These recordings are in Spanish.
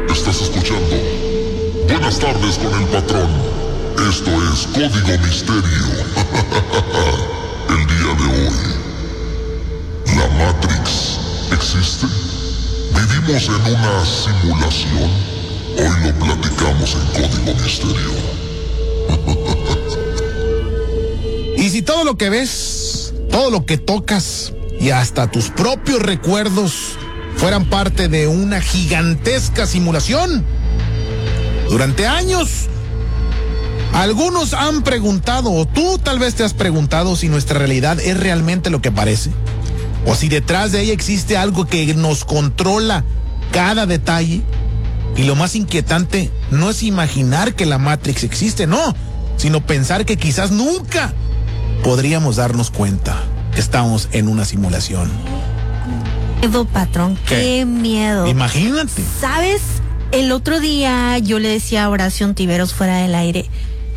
Estás escuchando Buenas tardes con el patrón. Esto es Código Misterio. El día de hoy, ¿la Matrix existe? ¿Vivimos en una simulación? Hoy lo platicamos en Código Misterio. Y si todo lo que ves, todo lo que tocas y hasta tus propios recuerdos fueran parte de una gigantesca simulación, durante años algunos han preguntado, o tú tal vez te has preguntado, si nuestra realidad es realmente lo que parece, o si detrás de ella existe algo que nos controla cada detalle. Y lo más inquietante no es imaginar que la Matrix existe, no, sino pensar que quizás nunca podríamos darnos cuenta que estamos en una simulación. Miedo, patrón, qué miedo. Imagínate. ¿Sabes? El otro día yo le decía a Horacio Ontiveros fuera del aire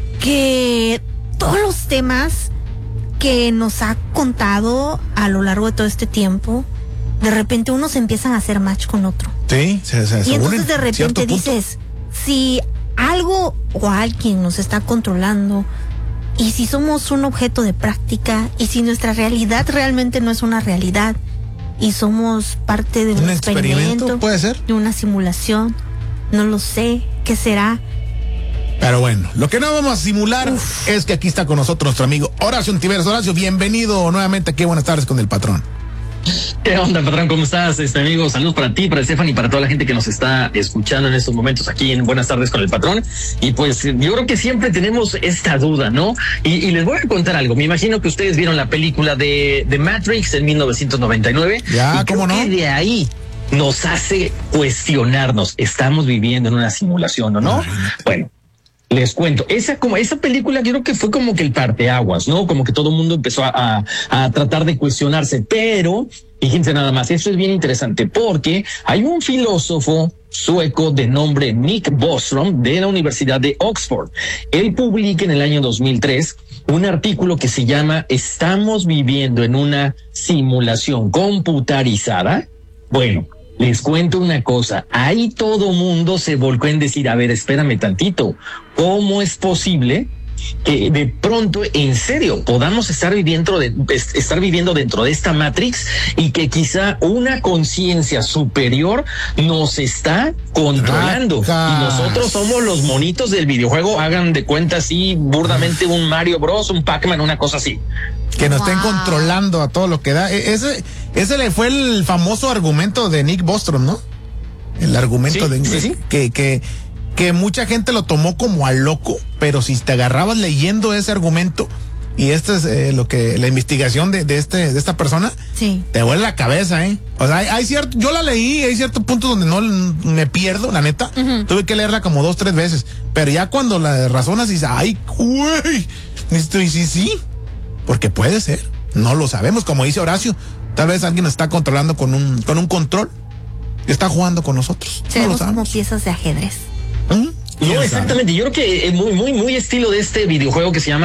que todos los temas que nos ha contado a lo largo de todo este tiempo, de repente unos empiezan a hacer match con otro. Sí, y entonces de repente dices, si algo o alguien nos está controlando, y si somos un objeto de práctica, y si nuestra realidad realmente no es una realidad, y somos parte de un experimento, puede ser, de una simulación, no lo sé, ¿qué será? Pero bueno, lo que no vamos a simular es que aquí está con nosotros nuestro amigo Horacio Ontiveros. Horacio, bienvenido nuevamente aquí. Buenas tardes con el patrón. ¿Qué onda, patrón? ¿Cómo estás, amigo? Saludos para ti, para Stephanie y para toda la gente que nos está escuchando en estos momentos aquí en Buenas tardes con el patrón. Y pues yo creo que siempre tenemos esta duda, ¿no? Y les voy a contar algo. Me imagino que ustedes vieron la película de Matrix en 1999. Ya, ¿cómo no? Y de ahí nos hace cuestionarnos, ¿estamos viviendo en una simulación o no? Bueno, les cuento, esa película yo creo que fue como que el parteaguas, ¿no? Como que todo el mundo empezó a tratar de cuestionarse, pero fíjense nada más, esto es bien interesante porque hay un filósofo sueco de nombre Nick Bostrom de la Universidad de Oxford. Él publica en el año 2003 un artículo que se llama ¿Estamos viviendo en una simulación computarizada? Bueno, les cuento una cosa, ahí todo mundo se volcó en decir, a ver, espérame tantito, ¿cómo es posible que de pronto, en serio, podamos estar viviendo dentro de esta Matrix y que quizá una conciencia superior nos está controlando? Y nosotros somos los monitos del videojuego, hagan de cuenta así, burdamente un Mario Bros, un Pac-Man, una cosa así. Que nos estén controlando a todo lo que da. Ese le fue el famoso argumento de Nick Bostrom, ¿no? El argumento que mucha gente lo tomó como a loco, pero si te agarrabas leyendo ese argumento, y este es la investigación de esta persona, sí, te vuelve la cabeza, O sea, hay cierto, yo la leí, hay ciertos puntos donde no me pierdo, la neta. Tuve que leerla como 2-3 veces, pero ya cuando la razonas y dices, ay, güey, sí, porque puede ser, no lo sabemos, como dice Horacio, tal vez alguien nos está controlando con un control, que está jugando con nosotros. Seremos no como piezas de ajedrez. No, exactamente, yo creo que muy estilo de este videojuego que se llama